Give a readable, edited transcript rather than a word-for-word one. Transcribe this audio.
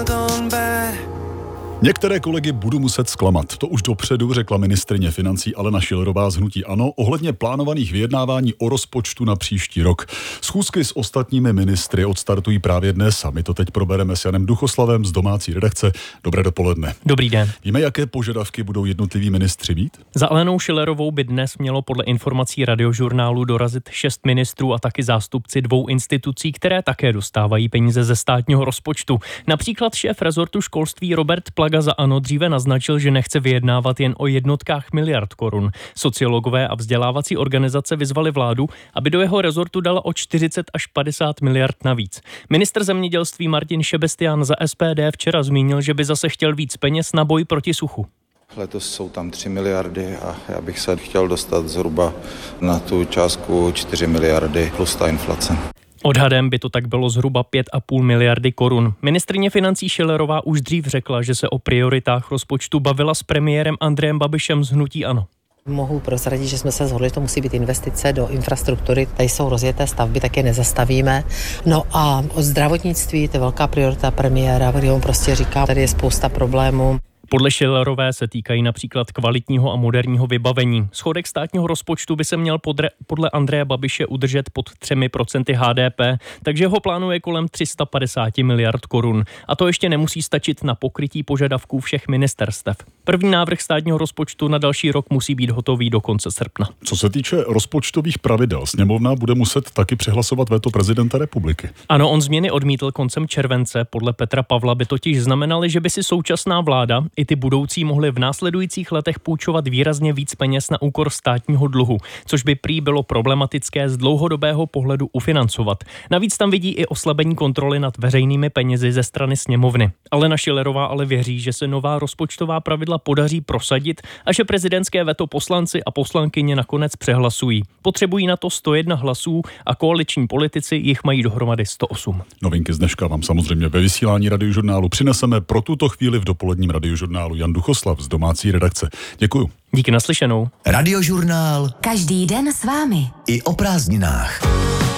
Některé kolegy budu muset zklamat. To už dopředu řekla ministryně financí Alena Schillerová z hnutí ANO ohledně plánovaných vyjednávání o rozpočtu na příští rok. Schůzky s ostatními ministry odstartují právě dnes a my to teď probereme s Janem Duchoslavem z domácí redakce. Dobré dopoledne. Dobrý den. Víme, jaké požadavky budou jednotliví ministři mít? Za Alenou Schillerovou by dnes mělo podle informací Radiožurnálu dorazit 6 ministrů a taky zástupci 2 institucí, které také dostávají peníze ze státního rozpočtu. Například šéf rezortu školství Robert Plaga za ANO dříve naznačil, že nechce vyjednávat jen o jednotkách miliard korun. Sociologové a vzdělávací organizace vyzvali vládu, aby do jeho rezortu dala o 40 až 50 miliard navíc. Ministr zemědělství Martin Šebestián za SPD včera zmínil, že by zase chtěl víc peněz na boj proti suchu. Letos jsou tam 3 miliardy a já bych se chtěl dostat zhruba na tu částku 4 miliardy plus ta inflace. Odhadem by to tak bylo zhruba 5,5 miliardy korun. Ministryně financí Schillerová už dřív řekla, že se o prioritách rozpočtu bavila s premiérem Andrejem Babišem z hnutí ANO. Mohu prozradit, že jsme se shodli, že to musí být investice do infrastruktury. Tady jsou rozjeté stavby, tak je nezastavíme. No a o zdravotnictví, to je velká priorita premiéra, kdy on prostě říká, tady je spousta problémů. Podle Schillerové se týkají například kvalitního a moderního vybavení. Schodek státního rozpočtu by se měl podle Andreje Babiše udržet pod 3% HDP, takže ho plánuje kolem 350 miliard korun. A to ještě nemusí stačit na pokrytí požadavků všech ministerstev. První návrh státního rozpočtu na další rok musí být hotový do konce srpna. Co se týče rozpočtových pravidel, sněmovna bude muset taky přehlasovat veto prezidenta republiky. Ano, on změny odmítl koncem července. Podle Petra Pavla by totiž znamenaly, že by si současná vláda i ty budoucí mohly v následujících letech půjčovat výrazně víc peněz na úkor státního dluhu, což by prý bylo problematické z dlouhodobého pohledu ufinancovat. Navíc tam vidí i oslabení kontroly nad veřejnými penězi ze strany sněmovny. Alena Schillerová ale věří, že se nová rozpočtová pravidla podaří prosadit a že prezidentské veto poslanci a poslankyně nakonec přehlasují. Potřebují na to 101 hlasů a koaliční politici jich mají dohromady 108. Novinky z dneška vám samozřejmě ve vysílání Radiožurnálu přineseme pro tuto chvíli v dopoledním Radiožurnálu Jan Duchoslav z domácí redakce. Děkuju. Díky, naslyšenou. Radiožurnál. Každý den s vámi. I o prázdninách.